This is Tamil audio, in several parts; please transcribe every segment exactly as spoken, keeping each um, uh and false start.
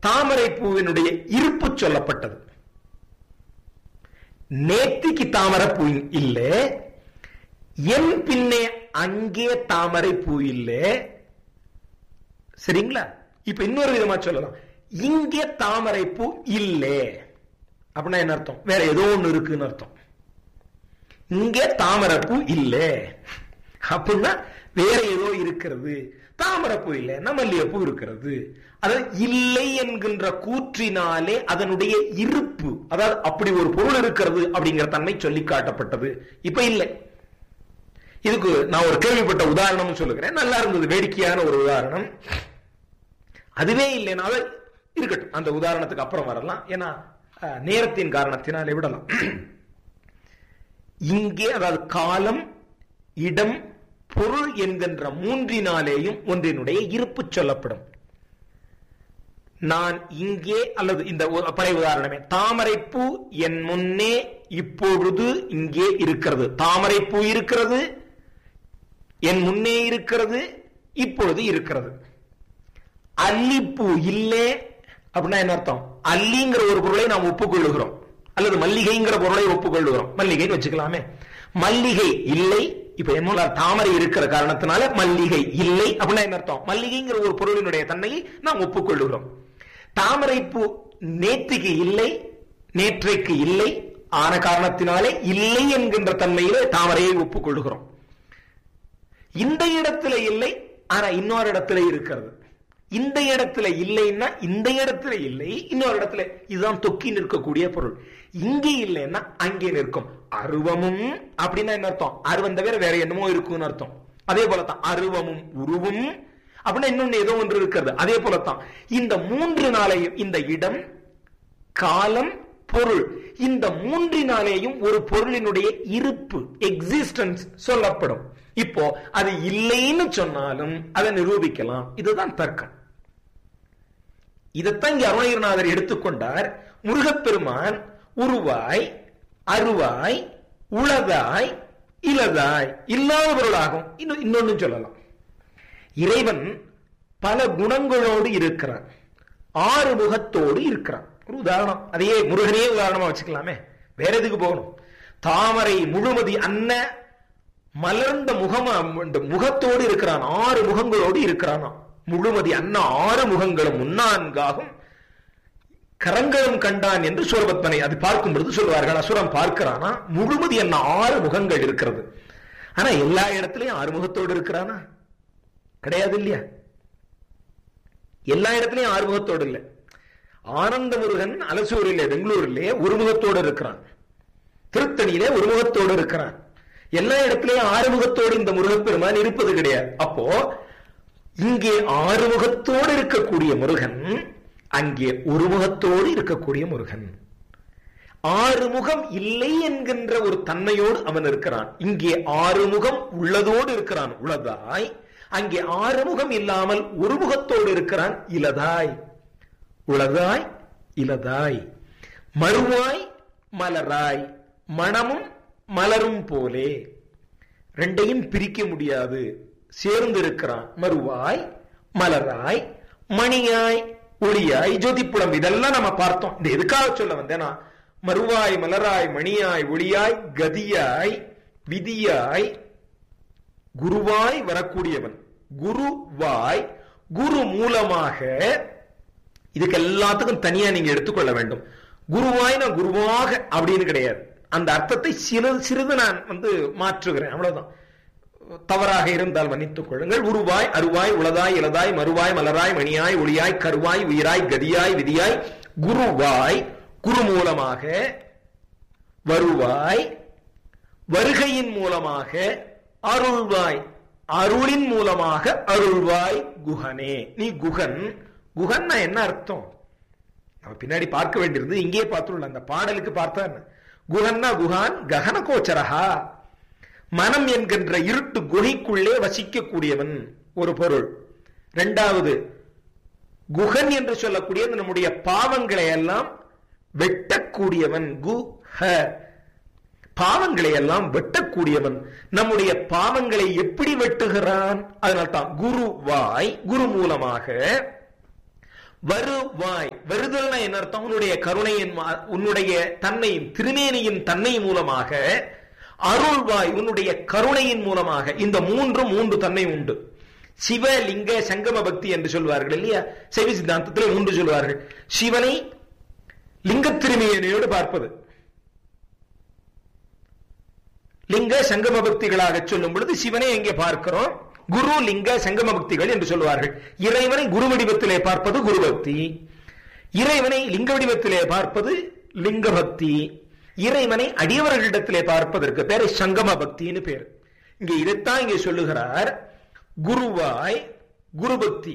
தாமரை பூவினுடைய இருப்பு சொல்லப்பட்டது. நேத்திக்கு தாமரை பூ இல்ல, என் பின்னே அங்கே தாமரை பூ இல்ல. சரிங்களா? இப்ப இன்னொரு விதமா சொல்லலாம், இங்கே தாமரை பூ இல்ல அப்படின்னா என்ன அர்த்தம்? வேற ஏதோ ஒண்ணு இருக்குன்னு அர்த்தம். இங்கே தாமரை பூ இல்ல அப்படின்னா வேற ஏதோ இருக்கிறது. தாமரைப்பூ இல்லைன்னா மல்லிகைப்பூ இருக்கிறது. அதாவது இல்லை என்கின்ற கூற்றினாலே அதனுடைய இருப்பு, அதாவது அப்படி ஒரு பொருள் இருக்கிறது அப்படிங்கிற தன்மை சொல்லி காட்டப்பட்டது. இப்ப இல்லை. இதுக்கு நான் ஒரு கேள்விப்பட்ட உதாரணம் சொல்லுகிறேன், நல்லா இருந்தது, வேடிக்கையான ஒரு உதாரணம். அதுவே இல்லைனால இருக்கட்டும், அந்த உதாரணத்துக்கு அப்புறம் வரலாம், ஏன்னா நேரத்தின் காரணத்தினாலே விடலாம். இங்கே அதாவது காலம், இடம், பொருள் என்கின்ற மூன்றினாலேயும் ஒன்றினுடைய இருப்பு சொல்லப்படும். நான் இங்கே, அல்லது இந்த பழைய உதாரணமே, தாமரைப்பூ என் முன்னே இப்பொழுது இங்கே இருக்கிறது. தாமரைப்பூ இருக்கிறது, என் முன்னே இருக்கிறது, இப்பொழுது இருக்கிறது. அல்லிப்பூ இல்லை அப்படின்னா என்ன அர்த்தம்? அல்லிங்கிற ஒரு பொருளை நாம் ஒப்புக்கொள்ளுகிறோம், அல்லது மல்லிகைங்கிற பொருளை ஒப்புக்கொள்ளுகிறோம். மல்லிகைன்னு வச்சுக்கலாமே. மல்லிகை இல்லை, இப்ப என்ன, தாமரை இருக்கிற காரணத்தினால மல்லிகை இல்லை அப்படின்னா என்ன அர்த்தம்? மல்லிகைங்கிற ஒரு பொருளினுடைய தன்மையை நாம் ஒப்புக்கொள்ளுகிறோம். தாமரைப்பூ நேற்றுக்கு இல்லை, நேற்றைக்கு இல்லை ஆன காரணத்தினாலே இல்லை என்கின்ற தன்மையிலே தாமரையை ஒப்புக்கொள்ளுகிறோம். இந்த இடத்துல இல்லை, ஆனா இன்னொரு இடத்துல இருக்கிறது. இந்த இடத்துல இல்லைன்னா இந்த இடத்துல இல்லை, இன்னொரு இடத்துல. இதுதான் தொக்கி நிற்கக்கூடிய பொருள். இங்கே இல்லைன்னா அங்கே நிற்கும். அருவமும் அப்படின்னா என்ன அர்த்தம்? அருவம் தவிர வேற என்னமோ இருக்குன்னு அர்த்தம். அதே போலத்தான் அருவமும் உருவும் அப்படின்னா இன்னொன்னு ஏதோ ஒன்று இருக்கிறது. அதே போலத்தான் இந்த மூன்று நாளையும், இந்த இடம், காலம், பொருள், இந்த மூன்றினாலேயும் ஒரு பொருளினுடைய இருப்பு, எக்ஸிஸ்டன்ஸ் சொல்லப்படும். இப்போ அது இல்லைன்னு சொன்னாலும் அதை நிரூபிக்கலாம். இதுதான் தர்க்கம். இதைத்தான் இங்க அருணகிரிநாதர் எடுத்துக்கொண்டார். முருகப்பெருமான் உருவாய், அருவாய், உளதாய், இலதாய், இல்லாத பொருளாகும். இன்னும் இன்னொன்னு சொல்லலாம், இறைவன் பல குணங்களோடு இருக்கிறான், ஆறு முகத்தோடு இருக்கிறான். ஒரு உதாரணம், அதையே முருகனே உதாரணமா வச்சுக்கலாமே, வேற எதுக்கு போகணும்? தாமரை முழுமதி அன்ன மலர்ந்த முகமா முகத்தோடு இருக்கிறான், ஆறு முகங்களோடு இருக்கிறான். முழுமதி அன்ன ஆறு முகங்களும் முன்னான்காகும் கரங்களும் கண்டான் என்று சூரபத்மனை அது பார்க்கும் பொழுது சொல்வார்கள். அசுரம் பார்க்கிறானா, முழுமதி அன்ன ஆறு முகங்கள் இருக்கிறது. ஆனா எல்லா இடத்திலையும் ஆறு முகத்தோடு இருக்கிறானா? கிடையாது இல்லையா? எல்லா இடத்திலையும் ஆறு முகத்தோடு இல்லை. ஆனந்த முருகன் அலசூரிலே, பெங்களூரிலே ஒரு முகத்தோடு இருக்கிறான், திருத்தணியிலே ஒரு முகத்தோடு இருக்கிறான். எல்லா இடத்திலையும் ஆறுமுகத்தோடு இந்த முருகப்பெருமான் இருப்பது கிடையாது. அப்போ இங்கே ஆறுமுகத்தோடு இருக்கக்கூடிய முருகன், அங்கே ஒரு முகத்தோடு இருக்கக்கூடிய முருகன். ஆறுமுகம் இல்லை என்கின்ற ஒரு தன்மையோடு அவன் இருக்கிறான். இங்கே ஆறுமுகம் உள்ளதோடு இருக்கிறான், உளதாய். அங்கே ஆறுமுகம் இல்லாமல் ஒரு முகத்தோடு இருக்கிறான், இலதாய். உளதாய், இலதாய், மறுவாய், மலராய், மணமும் மலரும் போலே. ரெண்டையும் பிரிக்க முடியாது, சேர்ந்து இருக்கிறான். மறுவாய், மலராய், மணியாய், ஒளியாய், ஜோதிப்புலம். இதெல்லாம் நம்ம பார்த்தோம். இந்த எதுக்காக சொல்ல வந்தேனா, மறுவாய், மலராய், மணியாய், ஒளியாய், கதியாய், விதியாய், குருவாய் வரக்கூடியவன். குருவாய், குரு மூலமாக. இதுக்கு எல்லாத்துக்கும் தனியா நீங்க எடுத்துக்கொள்ள வேண்டும். குருவாய் நான் குருவாக அப்படின்னு கிடையாது. அந்த அர்த்தத்தை சிறிது சிறிது நான் வந்து மாற்றுகிறேன், அவ்வளவுதான். தவறாக இருந்தால் மன்னித்துக் கொள்ளுங்கள். உருவாய், அருவாய், உளதாய், இலதாய், மறுவாய், மலராய், மணியாய், ஒளியாய், கருவாய், உயிராய், கதியாய், விதியாய், குருவாய், குரு மூலமாக. வருவாய், வருகையின் மூலமாக. அருள்வாய், அருளின் மூலமாக. அருள்வாய், குகனே, நீ குகன். குகன்னா என்ன அர்த்தம்? நம்ம பின்னாடி பார்க்க வேண்டியிருந்து இங்கே பார்த்துள்ள அந்த பாடலுக்கு பார்த்தா என்ன? குகன்னா குகான் ககன கோச்சரஹா, மனம் என்கின்ற இருட்டு குகைக்குள்ளே வசிக்கக்கூடியவன் ஒரு பொருள். இரண்டாவது, குகன் என்று சொல்லக்கூடிய நம்முடைய பாவங்களை எல்லாம் வெட்டக்கூடியவன். குஹ, பாவங்களை எல்லாம் வெட்டக்கூடியவன். நம்முடைய பாவங்களை எப்படி வெட்டுகிறான்? அதனால்தான் குருவாய், குரு மூலமாக. வருவாய், வருதல்னா என்ன அர்த்தம்? உன்னுடைய கருணையின், உன்னுடைய தன்மையின் திருமேனியின் தன்மை மூலமாக, அருள்வாய் உன்னுடைய கருணையின் மூலமாக. இந்த மூன்று மூன்று தன்மை உண்டு. சிவ லிங்க சங்கம பக்தி என்று சொல்வார்கள் இல்லையா? சைவ சித்தாந்தத்திலே மூன்று சொல்வார்கள். சிவனை லிங்க திருமேனியோடு பார்ப்பது, லிங்க சங்கம பக்திகளாக சொல்லும் பொழுது சிவனை எங்கே பார்க்கிறோம்? குரு லிங்க சங்கம பக்திகள் என்று சொல்வார்கள். இறைவனை குரு வடிவத்திலே பார்ப்பது குரு பக்தி, இறைவனை லிங்க வடிவத்திலே பார்ப்பது லிங்க பக்தி, இறைவனை அடியவர்களிடத்திலே பார்ப்பதற்கு பேரு சங்கம பக்தின்னு பேர். இங்கே இதைத்தான் இங்கே சொல்லுகிறார். குருவாய் குரு பக்தி,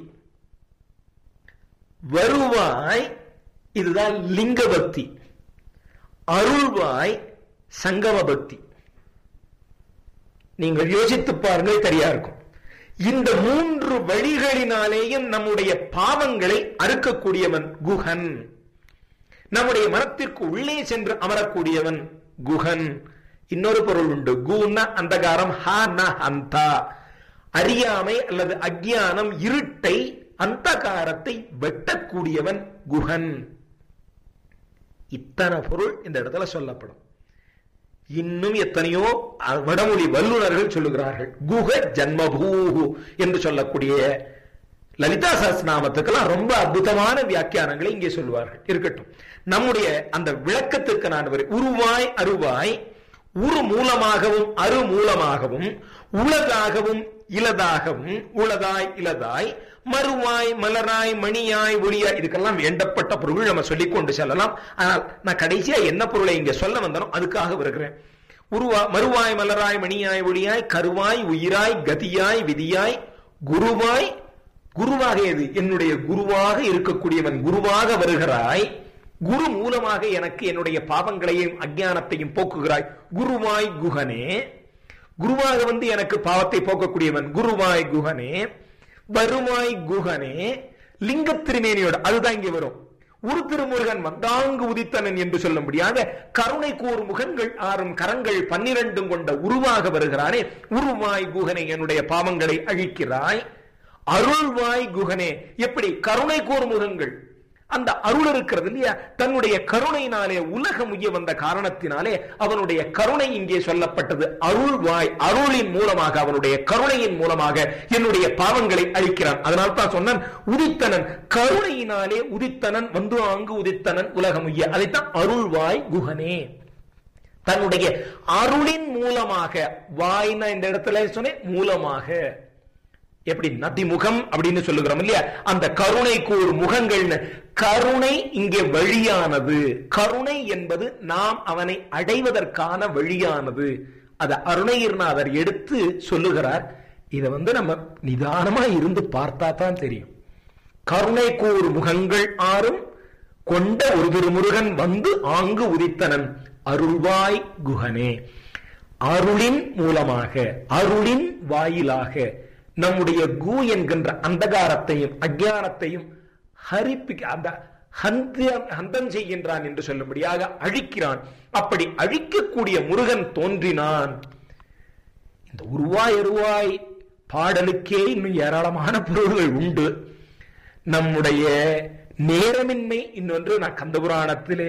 வருவாய் இதுதான் லிங்க பக்தி, அருள்வாய் சங்கம பக்தி. நீங்கள் யோசித்து பாருங்கள், சரியா இருக்கும். இந்த மூன்று வழிகளினாலேயும் நம்முடைய பாவங்களை அறுக்கக்கூடியவன் குஹன். நம்முடைய மனத்திற்கு உள்ளே சென்று அமரக்கூடியவன் குஹன். இன்னொரு பொருள் உண்டு. குன்னா அந்தகாரம், ஹானா அந்தா, அறியாமை அல்லது அக்ஞானம், இருட்டை, அந்தகாரத்தை வெட்டக்கூடியவன் குஹன். இத்தனை பொருள் இந்த இடத்துல சொல்லப்படும். இன்னும் எத்தனையோ வடமொழி வல்லுநர்கள் சொல்லுகிறார்கள். குஹ ஜன்மபூஹு என்று சொல்லக்கூடிய லலிதா சஹஸ்ரநாமத்துக்கெல்லாம் ரொம்ப அற்புதமான வியாக்கியானங்களை இங்கே சொல்வார்கள். இருக்கட்டும், நம்முடைய அந்த விளக்கத்துக்கு நான் வரை. உருவாய் அருவாய், உரு மூலமாகவும் அரு மூலமாகவும், உளதாகவும் இலதாகவும், உளதாய் இலதாய், மறுவாய் மலராய் மணியாய் ஒளியாய், இதுக்கெல்லாம் வேண்டப்பட்ட பொருள் நம்ம சொல்லிக் கொண்டு செல்லலாம். ஆனால் நான் கடைசியா என்ன பொருளை இங்க சொல்ல வந்தனோ அதுக்காக வருகிறேன். உருவா மறுவாய் மலராய் மணியாய் ஒளியாய், கருவாய் உயிராய் கதியாய் விதியாய், குருவாய், குருவாக எது? என்னுடைய குருவாக இருக்கக்கூடியவன் குருவாக வருகிறாய். குரு மூலமாக எனக்கு என்னுடைய பாவங்களையும் அஞ்ஞானத்தையும் போக்குகிறாய். குருவாய் குஹனே, குருவாக வந்து எனக்கு பாவத்தை போக்கக்கூடியவன் குருவாய் குஹனே. வருவாய் குஹனே லிங்க திருமேனியோட, அதுதான் இங்கே வரும். ஒரு திருமுருகன் வந்தாங்கு உதித்தனன் என்று சொல்லும்படியாக கருணை கூறு முகங்கள் ஆறும் கரங்கள் பன்னிரண்டும் கொண்ட உருவாக வருகிறானே. உருவாய் குஹனே, என்னுடைய பாவங்களை அழிக்கிறாய். அருள்வாய் குஹனே, எப்படி? கருணை கூறு முகங்கள், அந்த அருள் இருக்கிறது இல்லையா? தன்னுடைய கருணையினாலே உலகம் உய்ய வந்த காரணத்தினாலே அவனுடைய கருணை இங்கே சொல்லப்பட்டது. அருள்வாய், அருளின் மூலமாக, அவனுடைய கருணையின் மூலமாக என்னுடைய பாவங்களை அழிக்கிறான். அதனால் தான் சொன்னான் உதித்தனன், கருணையினாலே உதித்தனன், வந்து அங்கு உதித்தனன் உலகம் உய்ய. அதைத்தான் அருள்வாய் குஹனே. தன்னுடைய அருளின் மூலமாக, வாய்னா இந்த இடத்துல சொன்னேன் மூலமாக, எப்படி நதிமுகம் அப்படின்னு சொல்லுகிறோம் இல்லையா? அந்த கருணைக்கு ஒரு முகங்கள். கருணை இங்கே வழியானது. கருணை என்பது நாம் அவனை அடைவதற்கான வழியானது. அதை அருணகிரிநாதர் எடுத்து சொல்லுகிறார். இதை வந்து நம்ம நிதானமா இருந்து பார்த்தா தான் தெரியும். கருணைக்கு ஒரு முகங்கள் ஆறும் கொண்ட ஒரு திருமுருகன் வந்து ஆங்கு உதித்தனன் அருள்வாய் குஹனே. அருளின் மூலமாக, அருளின் வாயிலாக நம்முடைய கு என்கின்ற அந்தகாரத்தையும் அஞ்ஞானத்தையும் ஹரிப்பி அந்த ஹந்தம் செய்கின்றான் என்று சொல்லும்படியாக அழிக்கிறான். அப்படி அழிக்கக்கூடிய முருகன் தோன்றினான். இந்த உருவாய் அருவாய் பாடலுக்கே இன்னும் ஏராளமான பொருள்கள் உண்டு. நம்முடைய நேரமின்மை இன்னொன்று. நான் கந்தபுராணத்திலே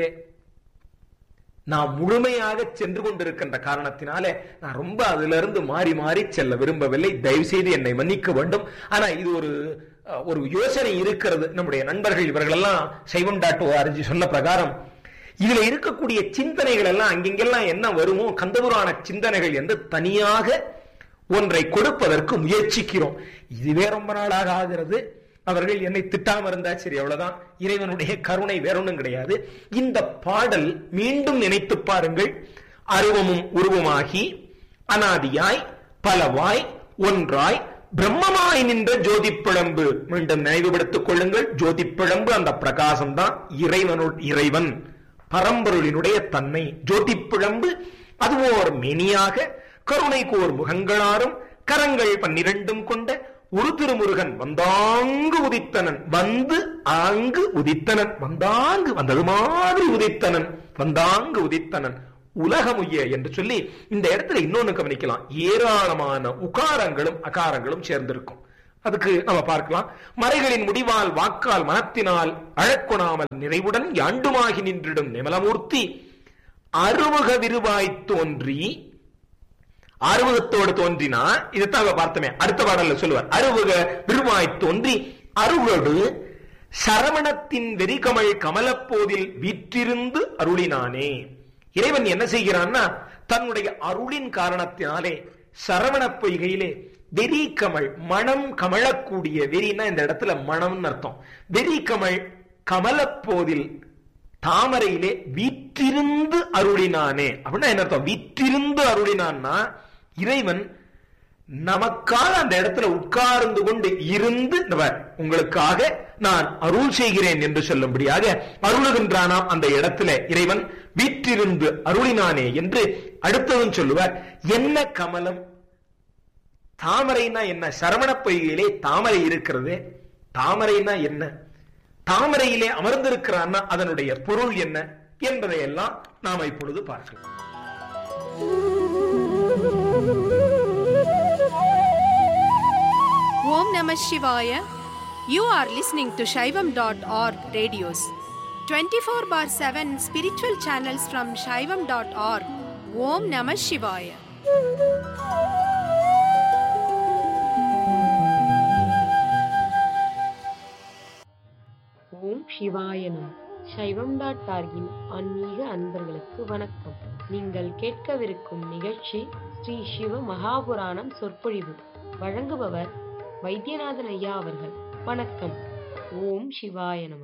நான் முழுமையாக சென்று கொண்டிருக்கின்ற காரணத்தினாலே நான் ரொம்ப அதுல இருந்து மாறி மாறி செல்ல விரும்பவில்லை. தயவு செய்து என்னை மன்னிக்க வேண்டும். ஆனா இது ஒரு ஒரு யோசனை இருக்கிறது. நம்முடைய நண்பர்கள் இவர்கள் எல்லாம் சைவம் டாட் ஓஆர்ஜி சொன்ன பிரகாரம் இதுல இருக்கக்கூடிய சிந்தனைகள் எல்லாம் அங்கெங்கெல்லாம் என்ன வருமோ கந்தபுராண சிந்தனைகள் என்று தனியாக ஒன்றை கொடுப்பதற்கு முயற்சிக்கிறோம். இதுவே ரொம்ப நாளாக ஆகிறது. அவர்கள் என்னை திட்டாம இருந்தா சரி, அவ்வளவுதான். இறைவனுடைய கருணை வேற ஒன்றும் கிடையாது. இந்த பாடல் மீண்டும் நினைத்து பாருங்கள். அருவமும் உருவமாகி அனாதியாய் பலவாய் ஒன்றாய் பிரம்மமாய் நின்ற ஜோதி பிழம்பு. மீண்டும் நினைவுபடுத்திக் கொள்ளுங்கள். ஜோதி பிழம்பு அந்த பிரகாசம் தான் இறைவனு இறைவன் பரம்பொருளினுடைய தன்மை. ஜோதி பிழம்பு அதுவோர் மேனியாக கருணைக்கோர் முகங்களாரும் கரங்கள் பன்னிரண்டும் கொண்ட ஒரு திருமுருகன் வந்தாங்கு உதித்தனன். வந்து ஆங்கு உதித்தனன், வந்தாங்கு வந்தது மாதிரி உதித்தனன், வந்தாங்கு உதித்தனன் உலகமுய்ய என்று சொல்லி இந்த இடத்துல இன்னொன்னு கவனிக்கலாம். ஏராளமான உகாரங்களும் அகாரங்களும் சேர்ந்திருக்கும். அதுக்கு நம்ம பார்க்கலாம். மறைகளின் முடிவால் வாக்கால் மனத்தினால் அழக்கொணாமல் நிறைவுடன் யாண்டுமாகி நின்றிடும் நிமலமூர்த்தி அருமுக விருவாய் தோன்றி, அருமுகத்தோடு தோன்றினா இதுதான் பார்த்தமே. அடுத்த பாடல்ல சொல்லுவார், அருமுக விருவாய் தோன்றி அருளோடு சரவணத்தின் வெறிகமள் கமலப்போதில் வீற்றிருந்து அருளினானே. இறைவன் என்ன செய்கிறான்னா, தன்னுடைய அருளின் காரணத்தினாலே சரவண பொய்கையிலே வெறி கமல், மனம் கமழக்கூடிய, வெறினா இந்த இடத்துல மனம்னு அர்த்தம், வெறி கமல் கமலப்போதில் தாமரையிலே வீற்றிருந்து அருளினானே. அப்படின்னா என்ன அர்த்தம்? வீற்றிருந்து அருளினான்னா இறைவன் நமக்காக அந்த இடத்துல உட்கார்ந்து கொண்டு இருந்து உங்களுக்காக நான் அருள் செய்கிறேன் என்று சொல்லும்படியாக அருளுகின்றானாம் அந்த இடத்துல இறைவன் வீற்றிருந்து அருளினானே என்று அடுத்ததும் சொல்லுவார். என்ன கமலம்? தாமரைனா என்ன? சரவண பொய்கையிலே தாமரை இருக்கிறது. தாமரைனா என்ன? தாமரையிலே அமர்ந்திருக்கிறான்னா அதனுடைய பொருள் என்ன என்பதையெல்லாம் நாம இப்பொழுது பார்க்கலாம். Om Namah Shivaya. You are listening to Shaivam dot org radios. twenty-four bar seven spiritual channels from Shaivam dot org. Om Namah Shivaya. ஓம் சிவாயனம். சைவம் டாட் ஆர்கின் ஆன்மீக அன்பர்களுக்கு வணக்கம். நீங்கள் கேட்கவிருக்கும் நிகழ்ச்சி ஸ்ரீ சிவ மகாபுராணம் சொற்பொழிவு. வழங்குபவர் வைத்தியநாதன் ஐயா அவர்கள். வணக்கம். ஓம் சிவாய நம.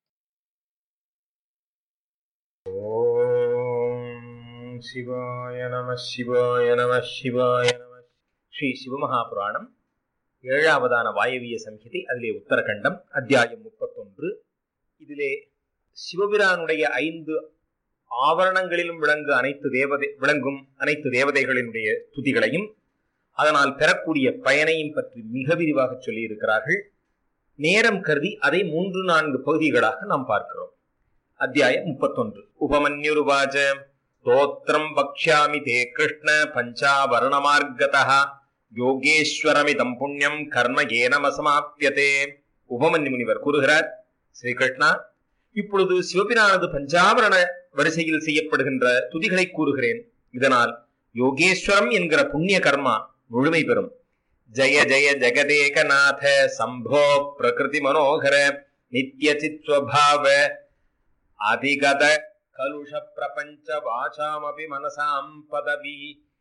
ஓம் சிவாய நம சிவாய நம சிவாய நம. ஸ்ரீ சிவமகாபுராணம் ஏழாவதான வாயவிய சம்ஹிதை, அதிலே உத்தரகண்டம், அத்தியாயம் முப்பத்தொன்று. இதிலே சிவபிரானுடைய ஐந்து ஆவரணங்களிலும் விளங்கு அனைத்து தேவதை விளங்கும் அனைத்து தேவதைகளினுடைய துதிகளையும் அதனால் பெறக்கூடிய பயனையும் பற்றி மிக விரிவாக சொல்லி இருக்கிறார்கள். நேரம் கருதி அதை மூன்று நான்கு பகுதிகளாக நாம் பார்க்கிறோம். அத்தியாயம் முப்பத்தொன்று. உபமன்யுருவாச்ச தோத்ரம் பக்ஷ்யாமி தே கிருஷ்ண பஞ்சாவரணமார்கதः யோகேஸ்வரமிதம் புண்ணியம் கர்ம ஏனமசமாப்யதே. உபமன்யு முனிவர் கூறுகிறார், ஸ்ரீகிருஷ்ணா, இப்பொழுது சிவபிரானது பஞ்சாவரண வரிசையில் செய்யப்படுகின்ற துதிகளை கூறுகிறேன். இதனால் யோகேஸ்வரம் என்கிற புண்ணிய கர்மா முழுமை பெறும். ஜய ஜய ஜெகதேகநாத சம்போ பிரகிருதி மனோகர நித்ய சித்வபாவ அதிகத கலுஷ பிரபஞ்ச வாசாமபி மனசாம் பதவி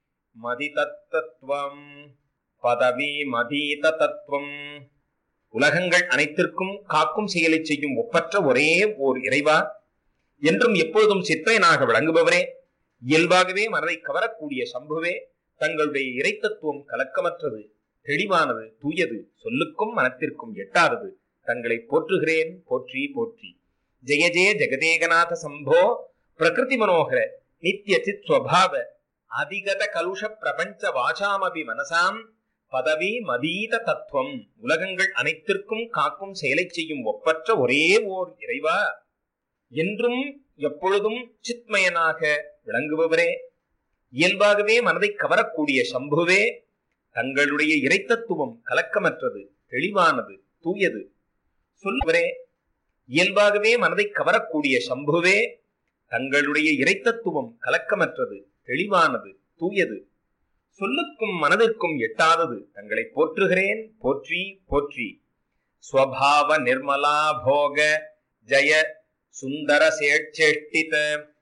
மதிதத்தத்வம் பதவி மதீத தத்துவம். உலகங்கள் அனைத்திற்கும் காக்கும் செயலை செய்யும் ஒப்பற்ற ஒரே ஓர் இறைவா, என்றும் எப்பொழுதும் சிற்றையனாக விளங்குபவரே, இயல்பாகவே மனதை கவரக்கூடிய சம்புவே, தங்களுடைய இறைத்தத்துவம் கலக்கமற்றது, தெளிவானது, தூயது, சொல்லுக்கும் மனத்திற்கும் எட்டாதது. தங்களை போற்றுகிறேன், போற்றி போற்றி. ஜெய ஜெய ஜெகதேகநாத சம்போ பிரகிருதி மனோகர நித்ய சித் ஸ்வபாவ அதிகத கலுஷ பிரபஞ்ச வாசாமபி மனசாம் பதவி மதீத தத்துவம். உலகங்கள் அனைத்திற்கும் காக்கும் செயலை செய்யும் ஒப்பற்ற ஒரே ஓர் இறைவா, என்றும் எப்பொழுதும் சித்மயனாக விளங்குபவரே, இயல்பாகவே மனதை கவரக்கூடிய சம்புவே, தங்களுடைய இறைத்தத்துவம் கலக்கமற்றது, தெளிவானது, தூயது, சொல்லுவரே. இயல்பாகவே மனதை கவரக்கூடிய சம்புவே, தங்களுடைய இறைத்தத்துவம் கலக்கமற்றது, தெளிவானது, தூயது, சொல்லுக்கும் மனதிற்கும் எட்டாதது. தங்களை போற்றுகிறேன், போற்றி போற்றி. ஸ்வபாவ நிர்மலா போக ஜய சுந்தர சேஷ்டித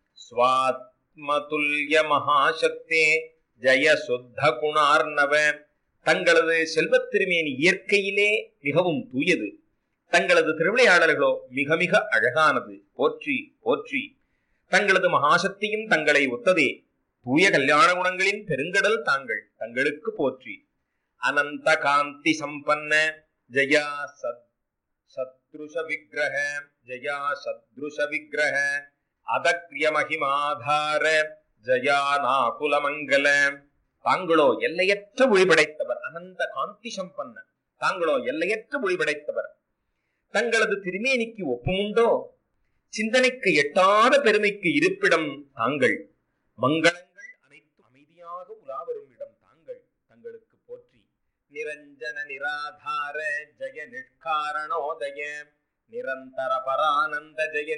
ஸ்வாத்மதுல்ய மகாசக்தே ஜய சுத்த குணார்ணவ. தங்களது செல்வத் திருமேனி இயற்கையிலே மிகவும் தூயது, தங்களது திருவிளையாடல்களோ மிக மிக அழகானது. போற்றி போற்றி. தங்களது மகாசக்தியும் தங்களை ஒத்ததே. தூய கல்யாண குணங்களின் பெருங்கடல் தாங்கள், தங்களுக்கு போற்றி. அனந்த காந்தி சம்பன்ன ஜயா சத் சத்ருஷ விக்கிரக ஜயா சத்ருஷ விக்கிரக அதக்ரிய மகிமாதார ஜயா நாகுல மங்கல. தாங்களோ எல்லையற்ற ஒளிபடைத்தவர். அனந்த காந்தி சம்பன்ன, தாங்களோ எல்லையற்ற ஒளிபடைத்தவர். தங்களது திருமேனிக்கு ஒப்புமுண்டோ? சிந்தனைக்கு எட்டாத பெருமைக்கு இருப்பிடம் தாங்கள். மங்களங்கள் அனைத்தும் அமைதியாக உலாவரும் இடம் தாங்கள், தங்களுக்கு போற்றி. நிரஞ்சன நிராதார ஜெய நிஷ்காரணோதய நிரந்தர பரானந்த ஜெய